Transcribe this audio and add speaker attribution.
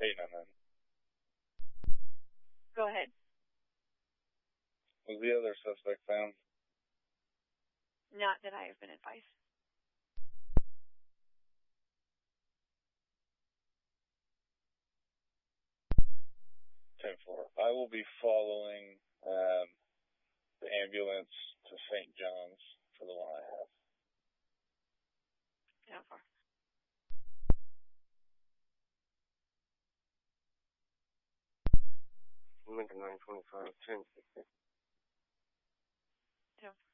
Speaker 1: 899.
Speaker 2: Go ahead.
Speaker 1: Was the other suspect found?
Speaker 2: Not that I have been advised.
Speaker 1: 10-4. I will be following the ambulance to St. John's for the one I have.
Speaker 2: 10-4.
Speaker 3: Lincoln 925, 10.
Speaker 2: 10-4.